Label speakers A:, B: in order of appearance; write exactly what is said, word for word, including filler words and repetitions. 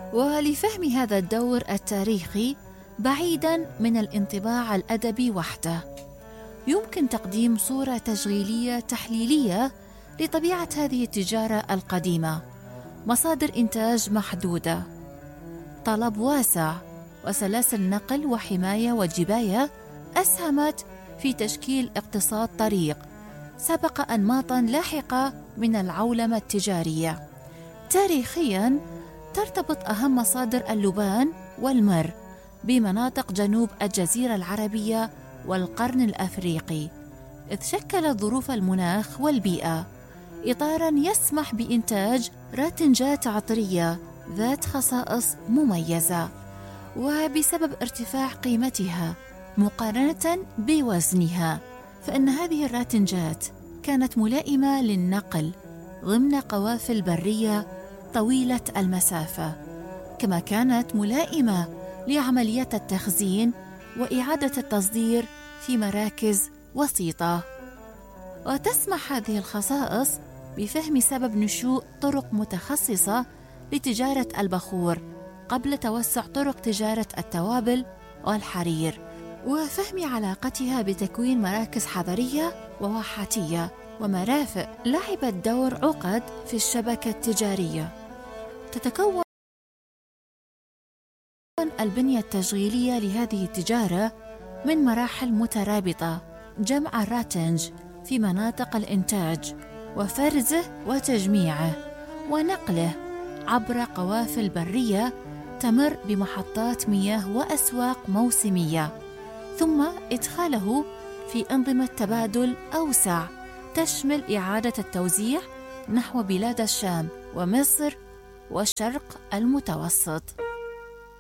A: ولفهم هذا الدور التاريخي بعيداً من الانطباع الأدبي وحده، يمكن تقديم صورة تشغيلية تحليلية لطبيعة هذه التجارة القديمة. مصادر إنتاج محدودة، طلب واسع، وسلاسل نقل وحماية وجباية أسهمت في تشكيل اقتصاد طريق سبق أنماطاً لاحقة من العولمة التجارية. تاريخياً ترتبط أهم مصادر اللبان والمر بمناطق جنوب الجزيرة العربية والقرن الأفريقي، إذ شكلت ظروف المناخ والبيئة إطاراً يسمح بإنتاج راتنجات عطرية ذات خصائص مميزة، وبسبب ارتفاع قيمتها مقارنة بوزنها، فإن هذه الراتنجات كانت ملائمة للنقل ضمن قوافل برية طويلة المسافة، كما كانت ملائمة لعمليات التخزين وإعادة التصدير في مراكز وسيطة. وتسمح هذه الخصائص بفهم سبب نشوء طرق متخصصة لتجارة البخور قبل توسع طرق تجارة التوابل والحرير، وفهم علاقتها بتكوين مراكز حضرية وواحاتية ومرافق لعبت دور عقد في الشبكة التجارية. تتكون البنية التشغيلية لهذه التجارة من مراحل مترابطة: جمع الراتنج في مناطق الإنتاج، وفرزه وتجميعه، ونقله عبر قوافل برية تمر بمحطات مياه وأسواق موسمية، ثم إدخاله في أنظمة تبادل أوسع تشمل إعادة التوزيع نحو بلاد الشام ومصر والشرق المتوسط.